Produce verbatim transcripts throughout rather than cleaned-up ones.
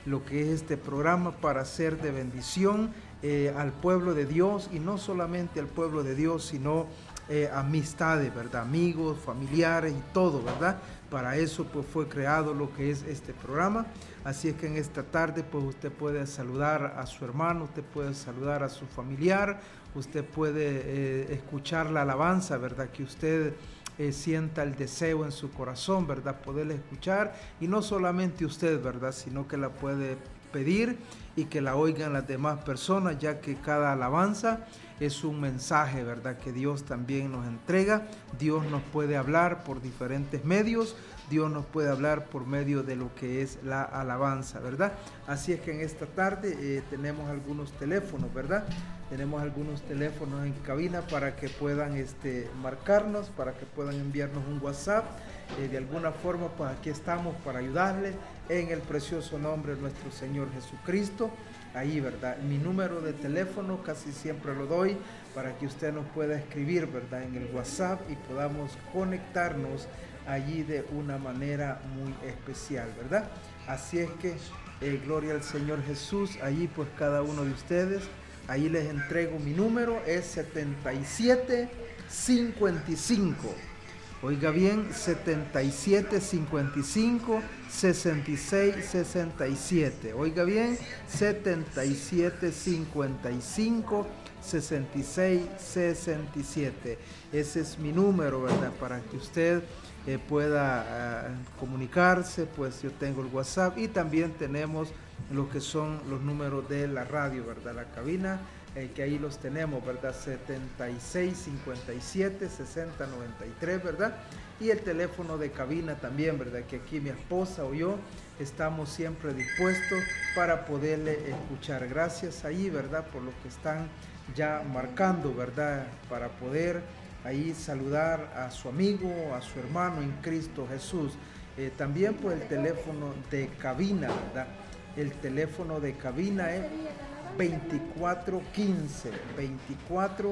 lo que es este programa para ser de bendición eh, al pueblo de Dios, y no solamente al pueblo de Dios, sino eh, amistades, ¿verdad? Amigos, familiares y todo, ¿verdad? Para eso pues fue creado lo que es este programa. Así es que en esta tarde pues usted puede saludar a su hermano, usted puede saludar a su familiar, usted puede eh, escuchar la alabanza, ¿verdad? Que usted eh, sienta el deseo en su corazón, ¿verdad? Poderla escuchar, y no solamente usted, ¿verdad? Sino que la puede pedir y que la oigan las demás personas, ya que cada alabanza es un mensaje, ¿verdad? Que Dios también nos entrega. Dios nos puede hablar por diferentes medios, Dios nos puede hablar por medio de lo que es la alabanza, ¿verdad? Así es que en esta tarde eh, tenemos algunos teléfonos, ¿verdad? Tenemos algunos teléfonos en cabina para que puedan este, marcarnos, para que puedan enviarnos un WhatsApp. Eh, de alguna forma, pues aquí estamos para ayudarles en el precioso nombre de nuestro Señor Jesucristo. Ahí, ¿verdad? Mi número de teléfono casi siempre lo doy para que usted nos pueda escribir, ¿verdad? En el WhatsApp, y podamos conectarnos allí de una manera muy especial, ¿verdad? Así es que, eh, gloria al Señor Jesús. Allí pues cada uno de ustedes, ahí les entrego mi número, es setenta y siete cincuenta y cinco. Oiga bien, setenta y siete cincuenta y cinco sesenta y seis sesenta y siete. Oiga bien, setenta y siete cincuenta y cinco sesenta y seis sesenta y siete. Ese es mi número, ¿verdad? Para que usted eh, pueda uh, comunicarse. Pues yo tengo el WhatsApp, y también tenemos lo que son los números de la radio, ¿verdad? La cabina, eh, que ahí los tenemos, ¿verdad? setenta y seis cincuenta y siete sesenta noventa y tres, ¿verdad? Y el teléfono de cabina también, ¿verdad? Que aquí mi esposa o yo estamos siempre dispuestos para poderle escuchar. Gracias ahí, ¿verdad? Por lo que están ya marcando, ¿verdad? Para poder ahí saludar a su amigo, a su hermano en Cristo Jesús. Eh, también pues el teléfono de cabina, ¿verdad? El teléfono de cabina es veinticuatro quince, veinticuatro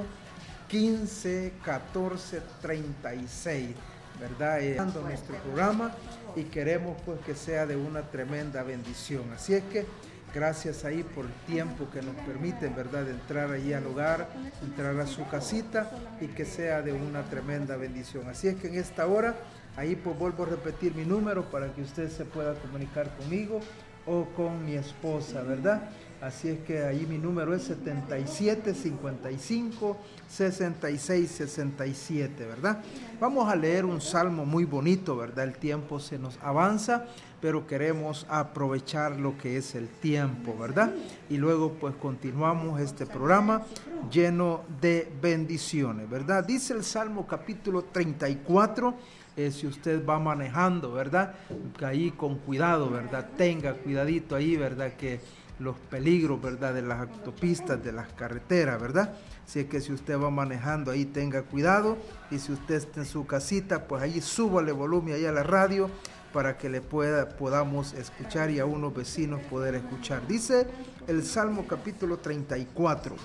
quince, catorce treinta y seis, ¿verdad? Eh, nuestro programa, y queremos pues que sea de una tremenda bendición. Así es que gracias ahí por el tiempo que nos permiten, ¿verdad? De entrar allí al hogar, entrar a su casita, y que sea de una tremenda bendición. Así es que en esta hora, ahí pues vuelvo a repetir mi número para que usted se pueda comunicar conmigo o con mi esposa, ¿verdad? Así es que ahí mi número es setenta y siete cincuenta y cinco sesenta y seis sesenta y siete, ¿verdad? Vamos a leer un salmo muy bonito, ¿verdad? El tiempo se nos avanza, pero queremos aprovechar lo que es el tiempo, ¿verdad? Y luego pues continuamos este programa lleno de bendiciones, ¿verdad? Dice el Salmo capítulo treinta y cuatro. Eh, si usted va manejando, ¿verdad? Ahí con cuidado, ¿verdad? Tenga cuidadito ahí, ¿verdad? Que los peligros, ¿verdad? De las autopistas, de las carreteras, ¿verdad? Así es que si usted va manejando ahí, tenga cuidado. Y si usted está en su casita, pues ahí súbale volumen ahí a la radio para que le pueda, podamos escuchar, y a unos vecinos poder escuchar. Dice el Salmo capítulo treinta y cuatro.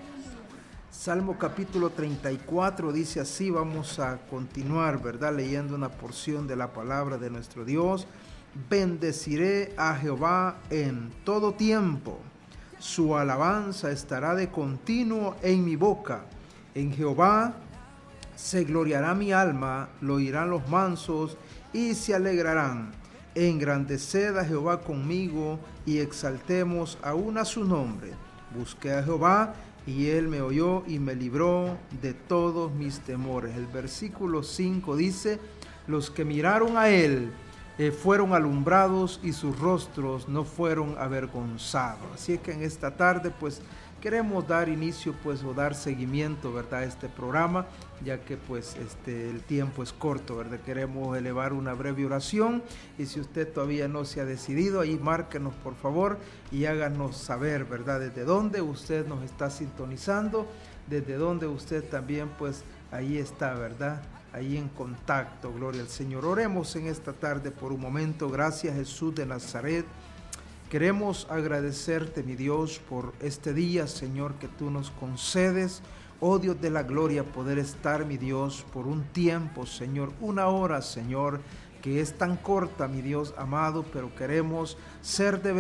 Salmo capítulo treinta y cuatro dice así. Vamos a continuar, ¿verdad? Leyendo una porción de la palabra de nuestro Dios. Bendeciré a Jehová en todo tiempo, su alabanza estará de continuo en mi boca. En Jehová se gloriará mi alma, lo oirán los mansos y se alegrarán. Engrandeced a Jehová conmigo y exaltemos aún a su nombre. Busqué a Jehová y él me oyó y me libró de todos mis temores. El versículo cinco dice: los que miraron a él eh, fueron alumbrados, y sus rostros no fueron avergonzados. Así es que en esta tarde pues queremos dar inicio pues o dar seguimiento, ¿verdad? A este programa, ya que pues este el tiempo es corto, ¿verdad? Queremos elevar una breve oración, y si usted todavía no se ha decidido, ahí márquenos por favor y háganos saber, ¿verdad? Desde dónde usted nos está sintonizando, desde dónde usted también pues ahí está, ¿verdad? Ahí en contacto. Gloria al Señor. Oremos en esta tarde por un momento. Gracias, Jesús de Nazaret. Queremos agradecerte, mi Dios, por este día, Señor, que tú nos concedes. Oh Dios de la gloria, poder estar, mi Dios, por un tiempo, Señor, una hora, Señor, que es tan corta, mi Dios amado, pero queremos ser de